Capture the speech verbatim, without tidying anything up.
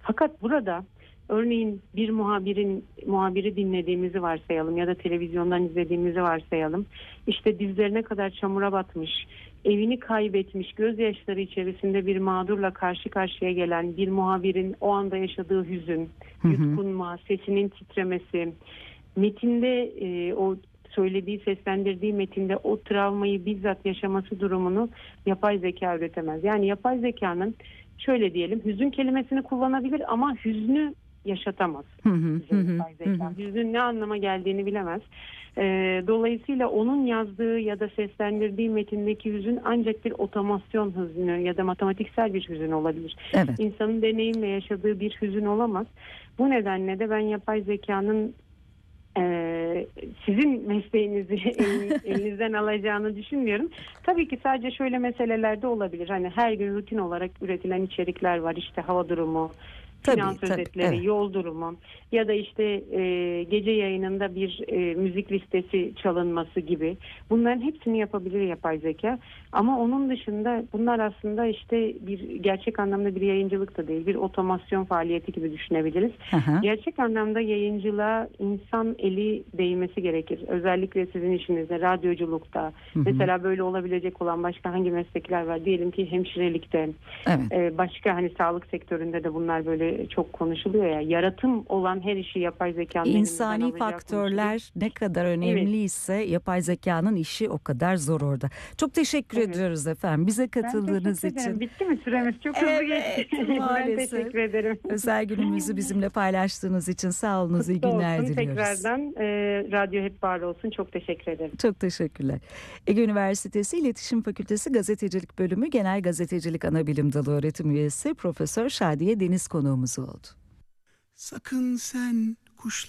Fakat burada örneğin bir muhabirin muhabiri dinlediğimizi varsayalım ya da televizyondan izlediğimizi varsayalım. İşte dizlerine kadar çamura batmış, evini kaybetmiş, gözyaşları içerisinde bir mağdurla karşı karşıya gelen bir muhabirin o anda yaşadığı hüzün, yutkunma, sesinin titremesi, metinde e, o söylediği, seslendirdiği metinde o travmayı bizzat yaşaması durumunu yapay zeka üretemez. Yani yapay zekanın şöyle diyelim, hüzün kelimesini kullanabilir ama hüznü yaşatamaz. Hı hı, hı Yapay zeka. hı. Hüznün ne anlama geldiğini bilemez. Ee, dolayısıyla onun yazdığı ya da seslendirdiği metindeki hüzün ancak bir otomasyon hüznü ya da matematiksel bir hüzün olabilir. Evet. İnsanın deneyimle yaşadığı bir hüzün olamaz. Bu nedenle de ben yapay zekanın Ee, sizin mesleğinizi elinizden alacağını düşünmüyorum. Tabii ki sadece şöyle meselelerde olabilir. Hani her gün rutin olarak üretilen içerikler var. İşte hava durumu, Tabii, finans tabii, özetleri, evet. yol durumu ya da işte e, gece yayınında bir e, müzik listesi çalınması gibi. Bunların hepsini yapabilir yapay zeka. Ama onun dışında bunlar aslında işte bir gerçek anlamda bir yayıncılık da değil, bir otomasyon faaliyeti gibi düşünebiliriz. Aha. Gerçek anlamda yayıncılığa insan eli değmesi gerekir. Özellikle sizin işinizde, radyoculukta. Hı hı. Mesela böyle olabilecek olan başka hangi meslekler var? Diyelim ki hemşirelikte, Evet. e, başka hani sağlık sektöründe de bunlar böyle çok konuşuluyor ya. Yaratım olan her işi yapay zekanın elimizden İnsani alacağı faktörler konuşuluyor. ne kadar önemliyse yapay zekanın işi o kadar zor orada. Çok teşekkür Evet. ediyoruz efendim bize Ben katıldığınız teşekkür ederim. için. Bitti mi süremiz? Çok hızlı Evet, geçti. Ben maalesef. teşekkür ederim. Özel günümüzü bizimle paylaştığınız için sağ olunuz, iyi Kutlu günler olsun diliyoruz. tekrardan. E, radyo hep var olsun. Çok teşekkür ederim. Çok teşekkürler. Ege Üniversitesi İletişim Fakültesi Gazetecilik Bölümü Genel Gazetecilik Anabilim Dalı Öğretim Üyesi Profesör Şadiye Deniz konuğumuz oldu. Sakın sen kuşlar